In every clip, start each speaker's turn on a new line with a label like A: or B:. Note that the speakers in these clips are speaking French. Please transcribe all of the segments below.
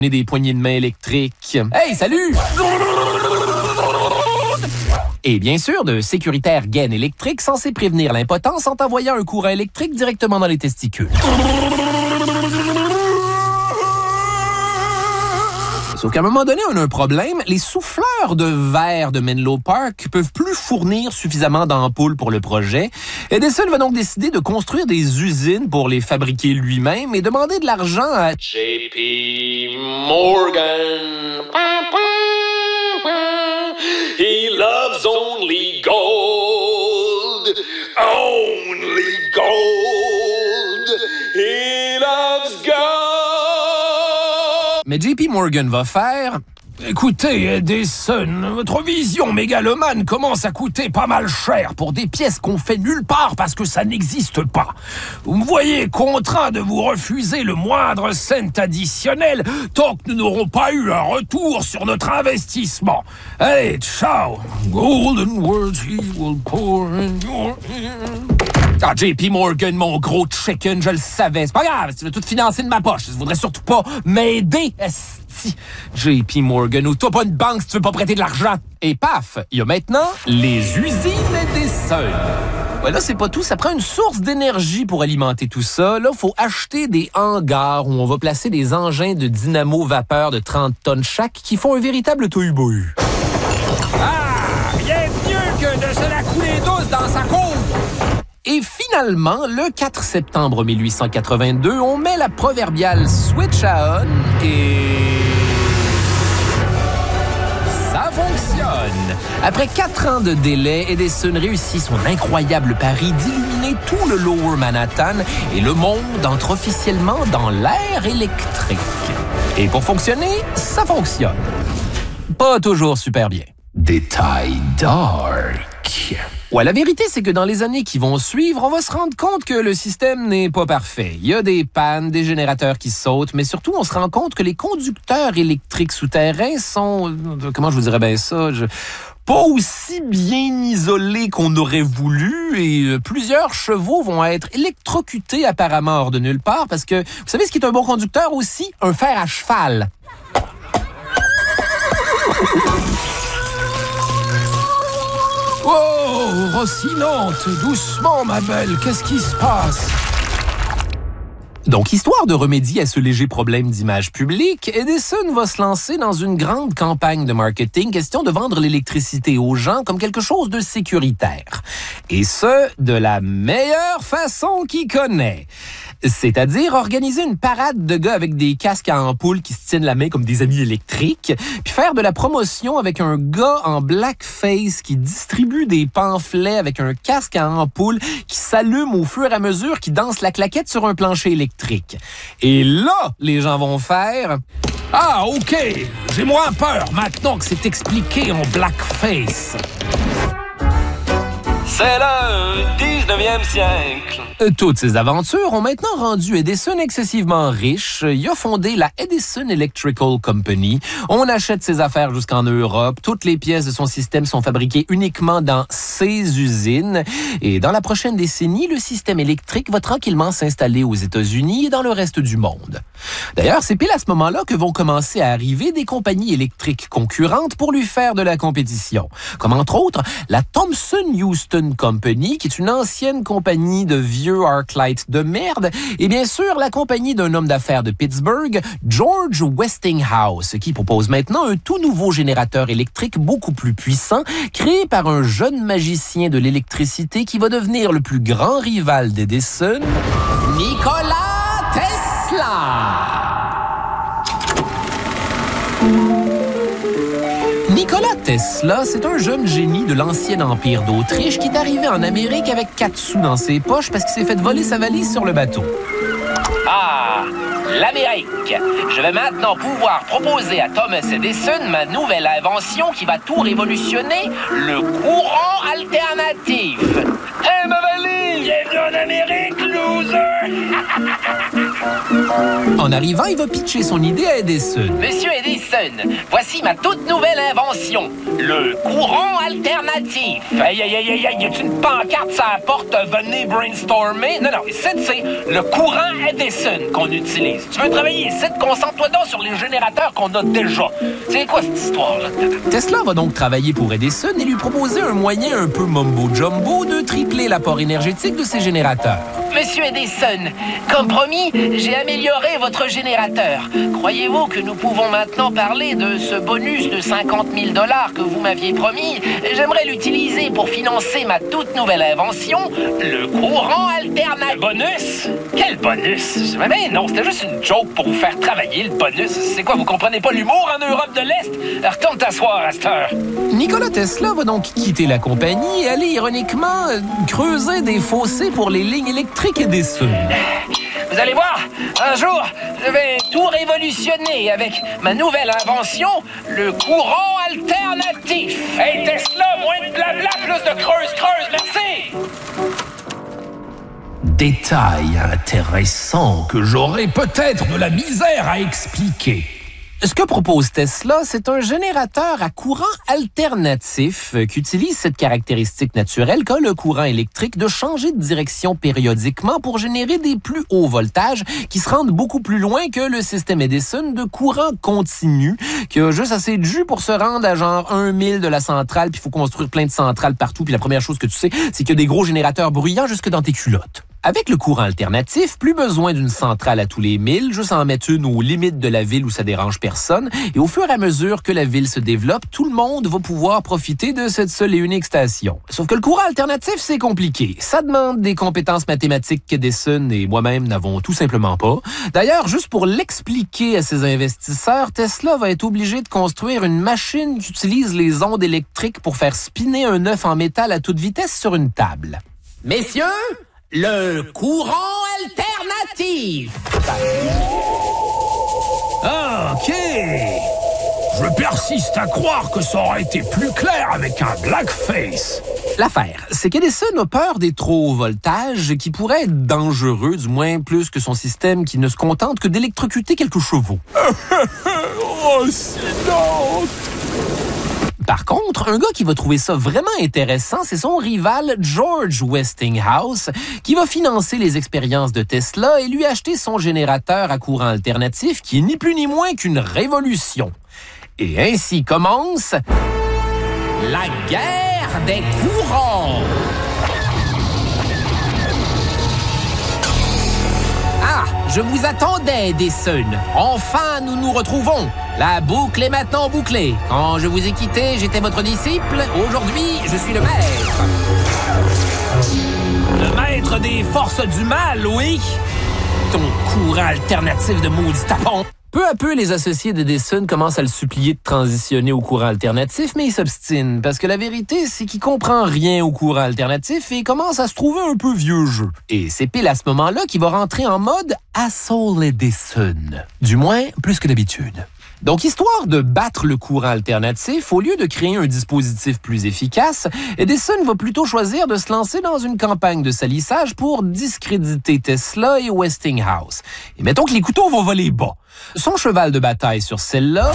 A: des poignées de main électriques. Hey, salut! Et bien sûr, de sécuritaires gaines électriques censés prévenir l'impotence en envoyant un courant électrique directement dans les testicules. Sauf qu'à un moment donné, on a un problème. Les souffleurs de verre de Menlo Park peuvent plus fournir suffisamment d'ampoules pour le projet. Edison va donc décider de construire des usines pour les fabriquer lui-même et demander de l'argent à
B: JP Morgan. He loves only gold. Only gold. He loves gold.
A: Mais JP Morgan va faire... Écoutez, Edison, votre vision mégalomane commence à coûter pas mal cher pour des pièces qu'on fait nulle part parce que ça n'existe pas. Vous me voyez contraint de vous refuser le moindre cent additionnel tant que nous n'aurons pas eu un retour sur notre investissement. Allez, ciao! Golden words he will pour in your ear. Ah, JP Morgan, mon gros chicken, je le savais. C'est pas grave, tu veux tout financer de ma poche. Je voudrais surtout pas m'aider, esti. JP Morgan, ou toi pas une banque si tu veux pas prêter de l'argent. Et paf, il y a maintenant les usines Edison. Ouais, là, c'est pas tout. Ça prend une source d'énergie pour alimenter tout ça. Là, faut acheter des hangars où on va placer des engins de dynamo-vapeur de 30 tonnes chaque qui font un véritable tohu-bohu. Ah, bien mieux que de se la couler douce dans sa cour. Et finalement, le 4 septembre 1882, on met la proverbiale switch à on et... ça fonctionne! Après 4 ans de délai, Edison réussit son incroyable pari d'illuminer tout le Lower Manhattan et le monde entre officiellement dans l'ère électrique. Et pour fonctionner, ça fonctionne. Pas toujours super bien. Détail dark. Ouais, la vérité, c'est que dans les années qui vont suivre, on va se rendre compte que le système n'est pas parfait. Il y a des pannes, des générateurs qui sautent, mais surtout, on se rend compte que les conducteurs électriques souterrains sont... comment je vous dirais bien ça? Pas aussi bien isolés qu'on aurait voulu et plusieurs chevaux vont être électrocutés apparemment hors de nulle part parce que, vous savez ce qui est un bon conducteur aussi? Un fer à cheval. Oh, Rocinante, doucement, ma belle, qu'est-ce qui se passe? Donc, histoire de remédier à ce léger problème d'image publique, Edison va se lancer dans une grande campagne de marketing, question de vendre l'électricité aux gens comme quelque chose de sécuritaire. Et ce, de la meilleure façon qu'il connaît. C'est-à-dire organiser une parade de gars avec des casques à ampoules qui se tiennent la main comme des amis électriques, puis faire de la promotion avec un gars en blackface qui distribue des pamphlets avec un casque à ampoules qui s'allume au fur et à mesure qu'il danse la claquette sur un plancher électrique. Et là, les gens vont faire... Ah, OK, j'ai moins peur maintenant que c'est expliqué en blackface.
B: C'est le 19e siècle.
A: Toutes ces aventures ont maintenant rendu Edison excessivement riche. Il a fondé la Edison Electrical Company. On achète ses affaires jusqu'en Europe. Toutes les pièces de son système sont fabriquées uniquement dans ses usines. Et dans la prochaine décennie, le système électrique va tranquillement s'installer aux États-Unis et dans le reste du monde. D'ailleurs, c'est pile à ce moment-là que vont commencer à arriver des compagnies électriques concurrentes pour lui faire de la compétition. Comme entre autres, la Thomson Houston Company, qui est une ancienne compagnie de vieux Arclight de merde, et bien sûr la compagnie d'un homme d'affaires de Pittsburgh, George Westinghouse, qui propose maintenant un tout nouveau générateur électrique beaucoup plus puissant, créé par un jeune magicien de l'électricité qui va devenir le plus grand rival d'Edison, Nikola Tesla. Nikola Tesla, c'est un jeune génie de l'ancien empire d'Autriche qui est arrivé en Amérique avec 4 sous dans ses poches parce qu'il s'est fait voler sa valise sur le bateau.
C: Ah, l'Amérique. Je vais maintenant pouvoir proposer à Thomas Edison ma nouvelle invention qui va tout révolutionner, le courant alternatif.
B: Hé, ma valise!
C: Bienvenue en Amérique, loser!
A: En arrivant, il va pitcher son idée à Edison.
C: Monsieur Edison, voici ma toute nouvelle invention, le courant alternatif. Aïe, aïe, aïe, aïe, y a une pancarte sur la porte, venez brainstormer? Non, non, ici, c'est le courant Edison qu'on utilise. Tu veux travailler ici? Concentre-toi donc sur les générateurs qu'on a déjà. C'est quoi cette histoire-là?
A: Tesla va donc travailler pour Edison et lui proposer un moyen un peu mumbo-jumbo de tripler l'apport énergétique de ses générateurs.
C: Monsieur Edison, comme promis, j'ai amélioré votre générateur. Croyez-vous que nous pouvons maintenant parler de ce bonus de 50 000 $ que vous m'aviez promis? J'aimerais l'utiliser pour financer ma toute nouvelle invention, le courant alternatif. Le bonus? Quel bonus? Mais non, c'était juste une joke pour vous faire travailler, le bonus. C'est quoi, vous comprenez pas l'humour en Europe de l'Est? Retourne t'asseoir à cette heure.
A: Nikola Tesla va donc quitter la compagnie et aller ironiquement creuser des fossés pour les lignes électriques Edison.
C: Vous allez voir, un jour, je vais tout révolutionner avec ma nouvelle invention, le courant alternatif. Hey Tesla, moins de blabla, plus de creuse, merci!
A: Détail intéressant que j'aurais peut-être de la misère à expliquer. Ce que propose Tesla, c'est un générateur à courant alternatif qui utilise cette caractéristique naturelle qu'a le courant électrique de changer de direction périodiquement pour générer des plus hauts voltages qui se rendent beaucoup plus loin que le système Edison de courant continu qui a juste assez de jus pour se rendre à genre 1 000 de la centrale puis il faut construire plein de centrales partout puis la première chose que tu sais, c'est qu'il y a des gros générateurs bruyants jusque dans tes culottes. Avec le courant alternatif, plus besoin d'une centrale à tous les 1000, juste en mettre une aux limites de la ville où ça dérange personne. Et au fur et à mesure que la ville se développe, tout le monde va pouvoir profiter de cette seule et unique station. Sauf que le courant alternatif, c'est compliqué. Ça demande des compétences mathématiques qu'Edison et moi-même n'avons tout simplement pas. D'ailleurs, juste pour l'expliquer à ses investisseurs, Tesla va être obligé de construire une machine qui utilise les ondes électriques pour faire spinner un œuf en métal à toute vitesse sur une table. Messieurs, le courant alternatif. OK. Je persiste à croire que ça aurait été plus clair avec un blackface. L'affaire, c'est qu'Edison a peur des trop hauts voltages qui pourraient être dangereux, du moins plus que son système qui ne se contente que d'électrocuter quelques chevaux. Oh, sinon... Par contre, un gars qui va trouver ça vraiment intéressant, c'est son rival George Westinghouse, qui va financer les expériences de Tesla et lui acheter son générateur à courant alternatif, qui est ni plus ni moins qu'une révolution. Et ainsi commence la guerre des courants. Ah, je vous attendais, Edison. Enfin, nous nous retrouvons. La boucle est maintenant bouclée. Quand je vous ai quitté, j'étais votre disciple. Aujourd'hui, je suis le maître. Le maître des forces du mal, oui. Ton courant alternatif de maudit tapon. Peu à peu, les associés d'Edison commencent à le supplier de transitionner au courant alternatif, mais il s'obstine, parce que la vérité, c'est qu'il comprend rien au courant alternatif et commence à se trouver un peu vieux jeu. Et c'est pile à ce moment-là qu'il va rentrer en mode Asshole Edison. Du moins, plus que d'habitude. Donc, histoire de battre le courant alternatif, au lieu de créer un dispositif plus efficace, Edison va plutôt choisir de se lancer dans une campagne de salissage pour discréditer Tesla et Westinghouse. Et mettons que les couteaux vont voler bas. Son cheval de bataille sur celle-là,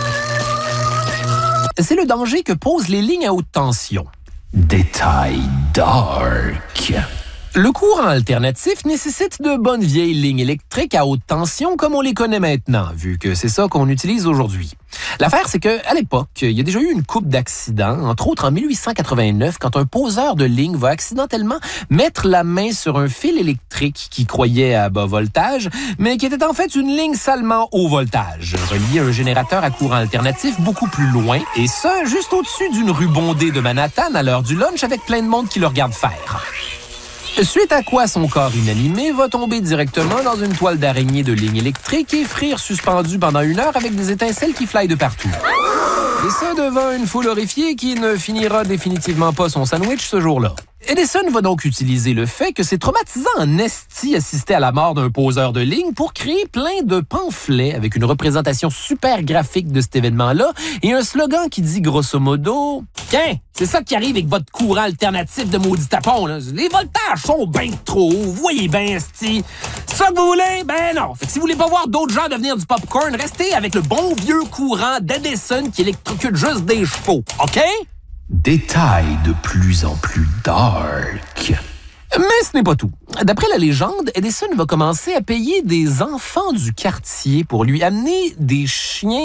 A: c'est le danger que posent les lignes à haute tension. Détail dark. Le courant alternatif nécessite de bonnes vieilles lignes électriques à haute tension comme on les connaît maintenant, vu que c'est ça qu'on utilise aujourd'hui. L'affaire, c'est qu'à l'époque, il y a déjà eu une couple d'accidents, entre autres en 1889, quand un poseur de ligne va accidentellement mettre la main sur un fil électrique qu'il croyait à bas voltage, mais qui était en fait une ligne salement haut voltage, reliée à un générateur à courant alternatif beaucoup plus loin, et ça, juste au-dessus d'une rue bondée de Manhattan à l'heure du lunch avec plein de monde qui le regarde faire. Suite à quoi son corps inanimé va tomber directement dans une toile d'araignée de ligne électrique et frire suspendu pendant 1 heure avec des étincelles qui flyent de partout. Et ça devant une foule horrifiée qui ne finira définitivement pas son sandwich ce jour-là. Edison va donc utiliser le fait que c'est traumatisant en esti assister à la mort d'un poseur de ligne pour créer plein de pamphlets avec une représentation super graphique de cet événement-là et un slogan qui dit grosso modo « Tiens, c'est ça qui arrive avec votre courant alternatif de maudit tapon, là. Les voltages sont bien trop hauts, vous voyez bien esti. C'est ça que vous voulez? Ben non. Fait que si vous voulez pas voir d'autres gens devenir du popcorn, restez avec le bon vieux courant d'Edison qui électrocute juste des chevaux, OK? » Détail de plus en plus dark. Mais ce n'est pas tout. D'après la légende, Edison va commencer à payer des enfants du quartier pour lui amener des chiens